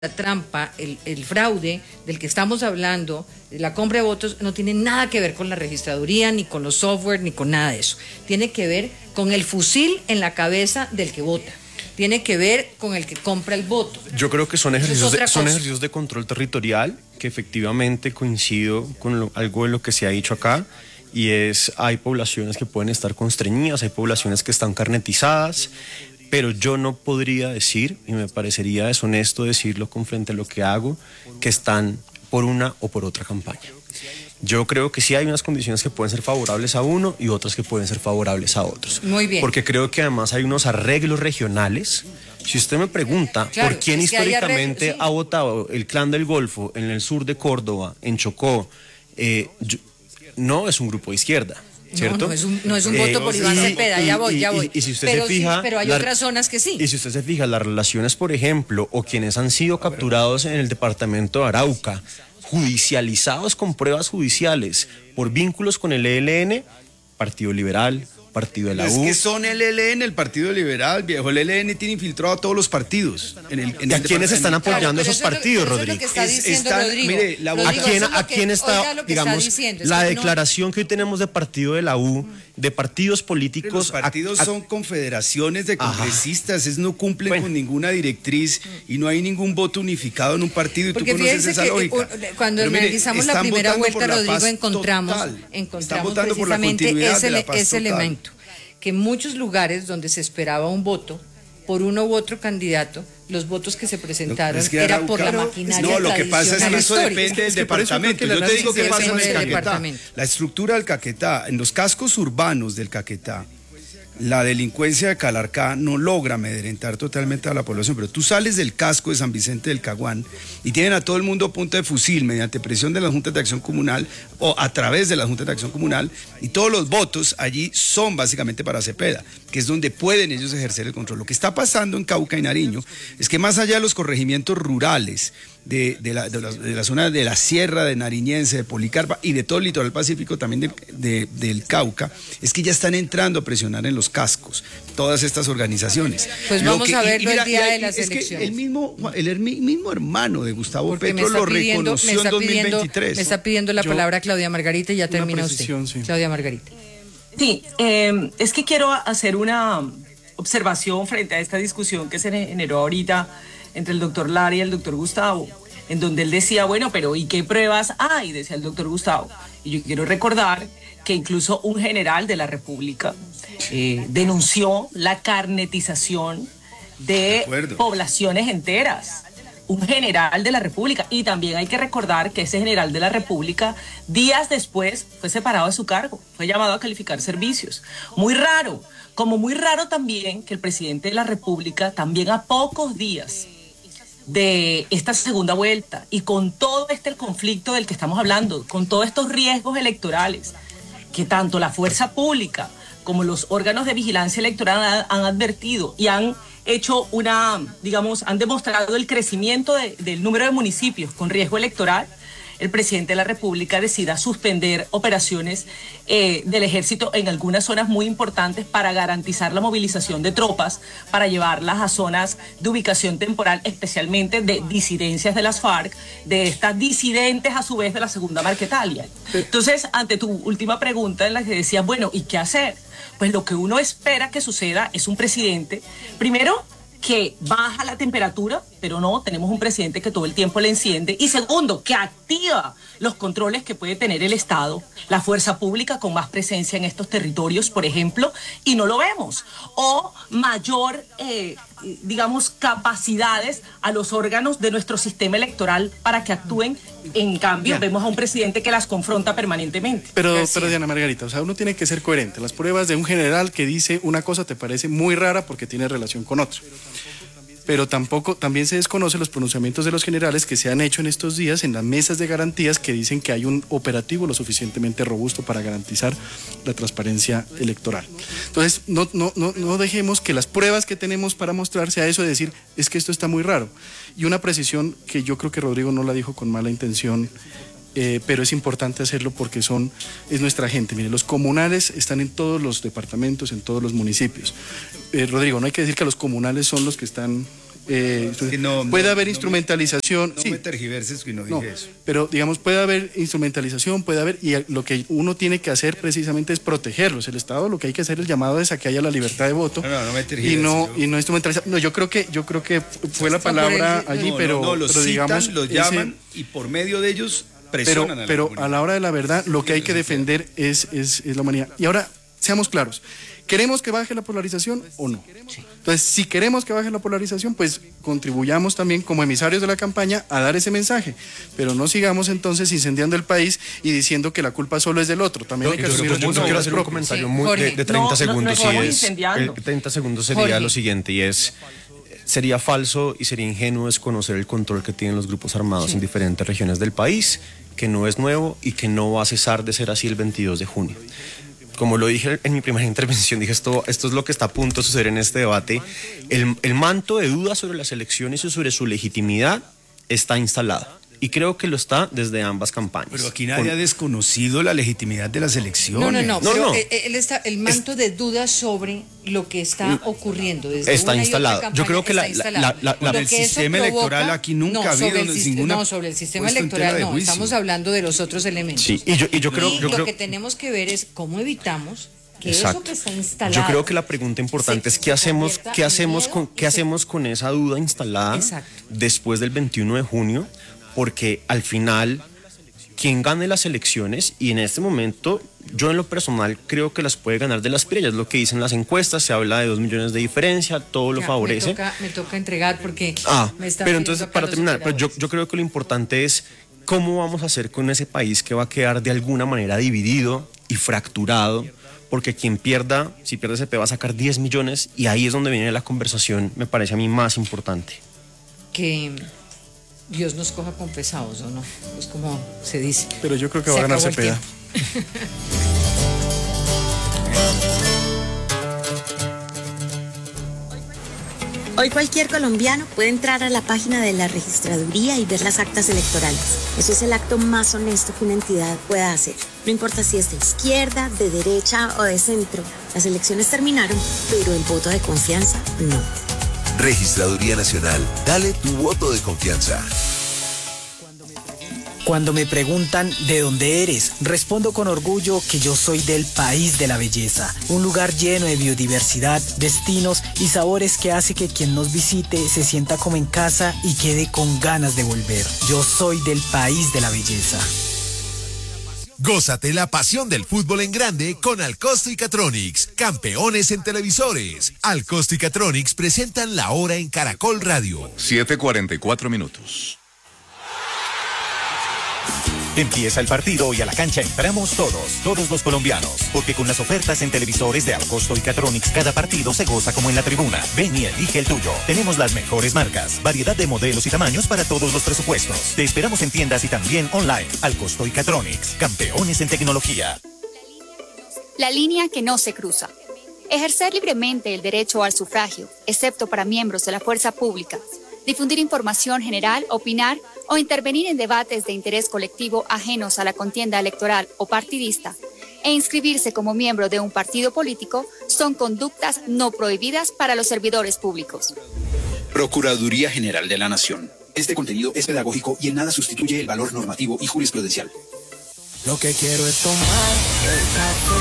La trampa, el fraude del que estamos hablando, la compra de votos, no tiene nada que ver con la registraduría, ni con los software, ni con nada de eso. Tiene que ver con el fusil en la cabeza del que vota. Tiene que ver con el que compra el voto. Yo creo que son ejercicios de control territorial, que efectivamente coincido con algo de lo que se ha dicho acá, y hay poblaciones que pueden estar constreñidas, hay poblaciones que están carnetizadas, pero yo no podría decir, y me parecería deshonesto decirlo con frente a lo que hago, que están por una o por otra campaña. Yo creo que sí hay unas condiciones que pueden ser favorables a uno y otras que pueden ser favorables a otros. Muy bien. Porque creo que además hay unos arreglos regionales. Si usted me pregunta, claro, por quién históricamente ha votado el Clan del Golfo en el sur de Córdoba, en Chocó, no es un grupo de izquierda. ¿Cierto? No es un voto por Iván Cepeda, ya voy. Y si usted se fija, pero hay otras zonas que sí. Y si usted se fija, las relaciones, por ejemplo, o quienes han sido capturados en el departamento de Arauca, judicializados con pruebas judiciales por vínculos con el ELN, Partido Liberal, Partido de la U. Es que son el ELN, el Partido Liberal, viejo. El ELN tiene infiltrado a todos los partidos. ¿Y a quiénes están apoyando esos partidos, Rodrigo? Mire, ¿a quién está, digamos, la declaración que hoy tenemos de Partido de la U, de partidos políticos? Los partidos son confederaciones de congresistas, no cumplen con ninguna directriz y no hay ningún voto unificado en un partido, y porque tú conoces esa lógica. Cuando analizamos la primera vuelta, Rodrigo, encontramos precisamente ese elemento, que en muchos lugares donde se esperaba un voto por uno u otro candidato, los votos que se presentaron era por la maquinaria tradicional. No, lo que pasa es que eso depende del departamento. Yo te digo qué pasa en el Caquetá. La estructura del Caquetá, en los cascos urbanos del Caquetá, la delincuencia de Calarcá no logra amedrentar totalmente a la población, pero tú sales del casco de San Vicente del Caguán y tienen a todo el mundo a punta de fusil mediante presión de las juntas de acción comunal o a través de las juntas de acción comunal, y todos los votos allí son básicamente para Cepeda, que es donde pueden ellos ejercer el control. Lo que está pasando en Cauca y Nariño es que más allá de los corregimientos rurales de la zona de la Sierra de Nariñense, de Policarpa y de todo el litoral pacífico también del Cauca, es que ya están entrando a presionar en los cascos todas estas organizaciones. Pues vamos a verlo el día de las elecciones. Que el mismo hermano de Gustavo Petro lo reconoció en 2023. Me está pidiendo la palabra Claudia Margarita y ya termina usted. Sí. Claudia Margarita. Sí, es que quiero hacer una observación frente a esta discusión que se generó ahorita entre el doctor Lara y el doctor Gustavo, en donde él decía, bueno, pero ¿y qué pruebas hay? Decía el doctor Gustavo. Y yo quiero recordar que incluso un general de la República denunció la carnetización de poblaciones enteras. Un general de la República. Y también hay que recordar que ese general de la República, días después, fue separado de su cargo, fue llamado a calificar servicios. Muy raro, como muy raro también que el presidente de la República, también a pocos días de esta segunda vuelta y con todo el conflicto del que estamos hablando, con todos estos riesgos electorales, que tanto la fuerza pública como los órganos de vigilancia electoral han advertido y han hecho han demostrado el crecimiento del número de municipios con riesgo electoral, el presidente de la República decida suspender operaciones del ejército en algunas zonas muy importantes para garantizar la movilización de tropas, para llevarlas a zonas de ubicación temporal, especialmente de disidencias de las FARC, de estas disidentes a su vez de la Segunda Marquetalia. Entonces, ante tu última pregunta en la que decías, bueno, ¿y qué hacer? Pues lo que uno espera que suceda es un presidente, primero, que baja la temperatura, pero no, tenemos un presidente que todo el tiempo le enciende, y segundo, que activa los controles que puede tener el Estado, la fuerza pública con más presencia en estos territorios, por ejemplo, y no lo vemos, o mayor, capacidades a los órganos de nuestro sistema electoral para que actúen. En cambio, vemos a un presidente que las confronta permanentemente. Pero Diana Margarita, o sea, uno tiene que ser coherente. Las pruebas de un general que dice una cosa te parece muy rara porque tiene relación con otra. Pero también se desconocen los pronunciamientos de los generales que se han hecho en estos días en las mesas de garantías, que dicen que hay un operativo lo suficientemente robusto para garantizar la transparencia electoral. Entonces, no dejemos que las pruebas que tenemos para mostrar sea eso de decir, es que esto está muy raro. Y una precisión que yo creo que Rodrigo no la dijo con mala intención, pero es importante hacerlo porque es nuestra gente. Mire, los comunales están en todos los departamentos, en todos los municipios. Rodrigo, no hay que decir que los comunales son los que están puede haber instrumentalización. No me tergiverses que no dije eso. Pero digamos, puede haber instrumentalización, y lo que uno tiene que hacer precisamente es protegerlos. El Estado lo que hay que hacer, el llamado es a que haya la libertad de voto. No me tergiverses. Y no instrumentalizar. No, yo creo que fue la palabra allí, pero los digamos, citan, los llaman y por medio de ellos presionan a la pero comunidad. A la hora de la verdad, lo que hay que defender es la humanidad. Y ahora, seamos claros. ¿Queremos que baje la polarización o no? Sí. Entonces, si queremos que baje la polarización, pues contribuyamos también como emisarios de la campaña a dar ese mensaje, pero no sigamos entonces incendiando el país y diciendo que la culpa solo es del otro. También hay que asumir quiero hacer un comentario de 30 segundos. 30 segundos sería Jorge. Lo siguiente, y es: sería falso y sería ingenuo desconocer el control que tienen los grupos armados en diferentes regiones del país, que no es nuevo y que no va a cesar de ser así el 22 de junio. Como lo dije en mi primera intervención, dije esto es lo que está a punto de suceder en este debate. El manto de dudas sobre las elecciones y sobre su legitimidad está instalado. Y creo que lo está desde ambas campañas. Pero aquí nadie ha desconocido la legitimidad de las elecciones. No. El manto de dudas sobre lo que está ocurriendo. Desde está instalado. Yo creo que el sistema electoral aquí nunca ha habido ninguna. No, sobre el sistema electoral no. Estamos hablando de los otros elementos. Sí, y yo creo lo que tenemos que ver es cómo evitamos que eso que está instalado. Yo creo que la pregunta importante es qué hacemos con esa duda instalada después del 21 de junio. Porque al final, quien gane las elecciones, y en este momento, yo en lo personal creo que las puede ganar de las Pirellas, lo que dicen las encuestas, se habla de 2 millones de diferencia, todo lo favorece. Me toca entregar porque me están pero entonces, para terminar, pero yo creo que lo importante es cómo vamos a hacer con ese país que va a quedar de alguna manera dividido y fracturado, porque quien pierda, si pierde CP, va a sacar 10 millones, y ahí es donde viene la conversación, me parece a mí más importante. Que Dios nos coja confesados, ¿o no? Es como se dice. Pero yo creo que va a ganar Cepeda. Hoy cualquier colombiano puede entrar a la página de la registraduría y ver las actas electorales. Eso es el acto más honesto que una entidad pueda hacer. No importa si es de izquierda, de derecha o de centro. Las elecciones terminaron, pero el voto de confianza no. Registraduría Nacional, dale tu voto de confianza. Cuando me preguntan ¿de dónde eres?, respondo con orgullo que yo soy del país de la belleza, un lugar lleno de biodiversidad, destinos y sabores que hace que quien nos visite se sienta como en casa y quede con ganas de volver. Yo soy del país de la belleza. Gózate la pasión del fútbol en grande con Alcosto y Catronics, campeones en televisores. Alcosto y Catronics presentan La Hora en Caracol Radio. 7:44 minutos. Empieza el partido y a la cancha entramos todos los colombianos, porque con las ofertas en televisores de Alcosto y Catronics cada partido se goza como en la tribuna. Ven y elige el tuyo. Tenemos las mejores marcas, variedad de modelos y tamaños para todos los presupuestos. Te esperamos en tiendas y también online. Alcosto y Catronics, campeones en tecnología. La línea que no se cruza. Ejercer libremente el derecho al sufragio, excepto para miembros de la fuerza pública. Difundir información general, opinar o intervenir en debates de interés colectivo ajenos a la contienda electoral o partidista e inscribirse como miembro de un partido político son conductas no prohibidas para los servidores públicos. Procuraduría General de la Nación. Este contenido es pedagógico y en nada sustituye el valor normativo y jurisprudencial. Lo que quiero es tomar el café.